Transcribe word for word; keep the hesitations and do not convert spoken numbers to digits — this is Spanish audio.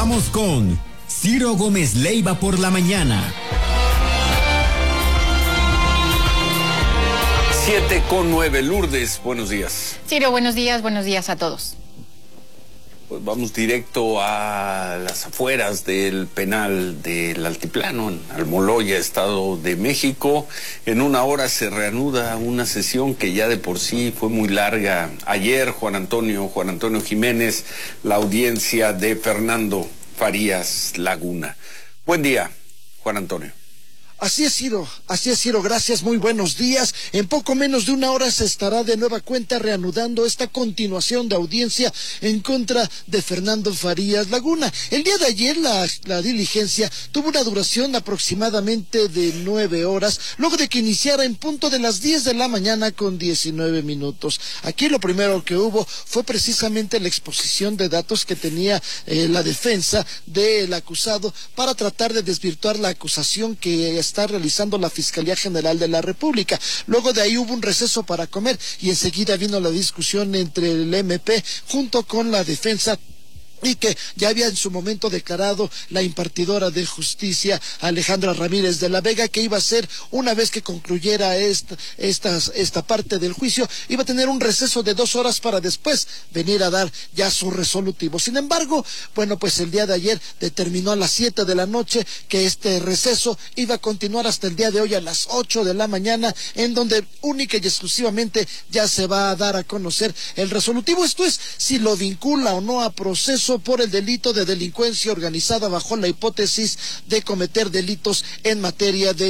Regresamos con Ciro Gómez Leiva por la mañana. Siete con nueve, Lourdes, buenos días. Ciro, buenos días, buenos días a todos. Pues vamos directo a las afueras del penal del Altiplano, en Almoloya, Estado de México. En una hora se reanuda una sesión que ya de por sí fue muy larga. Ayer, Juan Antonio, Juan Antonio Jiménez, la audiencia de Fernando Farías Laguna. Buen día, Juan Antonio. Así es, Ciro, así es, Ciro, gracias, muy buenos días. En poco menos de una hora se estará de nueva cuenta reanudando esta continuación de audiencia en contra de Fernando Farías Laguna. El día de ayer la, la diligencia tuvo una duración aproximadamente de nueve horas, luego de que iniciara en punto de las diez de la mañana con diecinueve minutos. Aquí lo primero que hubo fue precisamente la exposición de datos que tenía eh, la defensa del acusado para tratar de desvirtuar la acusación que está realizando la Fiscalía General de la República. Luego de ahí hubo un receso para comer y enseguida vino la discusión entre el M P junto con la defensa, y que ya había en su momento declarado la impartidora de justicia, Alejandra Ramírez de la Vega, que iba a ser, una vez que concluyera esta, esta, esta parte del juicio, iba a tener un receso de dos horas para después venir a dar ya su resolutivo. Sin embargo, bueno, pues el día de ayer determinó a las siete de la noche que este receso iba a continuar hasta el día de hoy a las ocho de la mañana, en donde única y exclusivamente ya se va a dar a conocer el resolutivo. Esto es, si lo vincula o no a proceso por el delito de delincuencia organizada bajo la hipótesis de cometer delitos en materia de